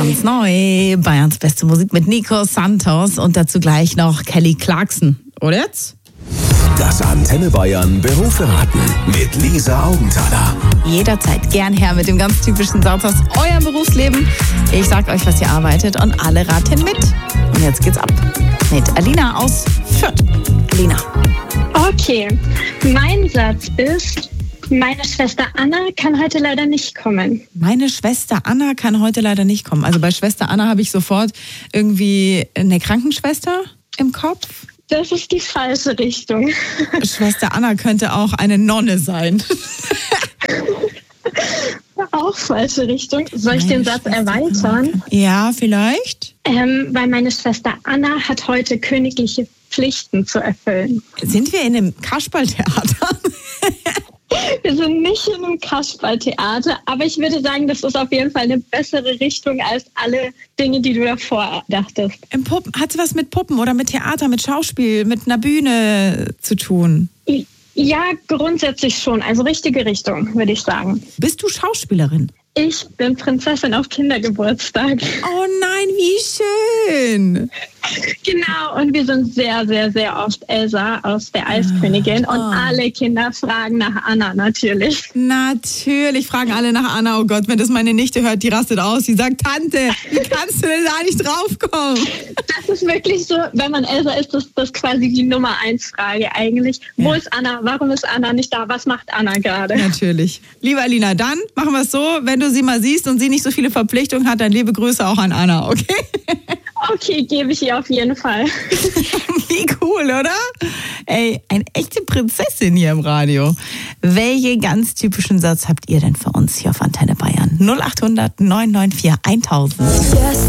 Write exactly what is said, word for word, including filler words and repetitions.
Ganz neu, Bayerns beste Musik mit Nico Santos und dazu gleich noch Kelly Clarkson. Oder jetzt? Das Antenne Bayern Berufsberaten mit Lisa Augenthaler. Jederzeit gern her mit dem ganz typischen Satz aus eurem Berufsleben. Ich sag euch, was ihr arbeitet und alle raten mit. Und jetzt geht's ab mit Alina aus Fürth. Alina. Okay, mein Satz ist: Meine Schwester Anna kann heute leider nicht kommen. Meine Schwester Anna kann heute leider nicht kommen. Also bei Schwester Anna habe ich sofort irgendwie eine Krankenschwester im Kopf. Das ist die falsche Richtung. Schwester Anna könnte auch eine Nonne sein. Auch falsche Richtung. Soll ich Meine den Satz Schwester erweitern? Ja, vielleicht. Ähm, weil meine Schwester Anna hat heute königliche Pflichten zu erfüllen. Sind wir in einem Kasperltheater? Wir sind nicht in einem Kasperltheater, aber ich würde sagen, das ist auf jeden Fall eine bessere Richtung als alle Dinge, die du davor dachtest. Im Puppen, hat es was mit Puppen oder mit Theater, mit Schauspiel, mit einer Bühne zu tun? Ja, grundsätzlich schon. Also richtige Richtung, würde ich sagen. Bist du Schauspielerin? Ich bin Prinzessin auf Kindergeburtstag. Oh nein, wie schön. Genau, und wir sind sehr, sehr, sehr oft Elsa aus der Eiskönigin. Und Oh. alle Kinder fragen nach Anna natürlich. Natürlich fragen alle nach Anna. Oh Gott, wenn das meine Nichte hört, die rastet aus. Die sagt, Tante, wie kannst du denn da nicht draufkommen? Das ist wirklich so, wenn man Elsa ist, das das quasi die Nummer eins Frage eigentlich. Ja. Wo ist Anna? Warum ist Anna nicht da? Was macht Anna gerade? Natürlich. Liebe Alina, dann machen wir es so, wenn du sie mal siehst und sie nicht so viele Verpflichtungen hat, dann liebe Grüße auch an Anna, okay? Okay, gebe ich ihr auf jeden Fall. Wie cool, oder? Ey, eine echte Prinzessin hier im Radio. Welchen ganz typischen Satz habt ihr denn für uns hier auf Antenne Bayern? null acht hundert neun neun vier tausend. Yes.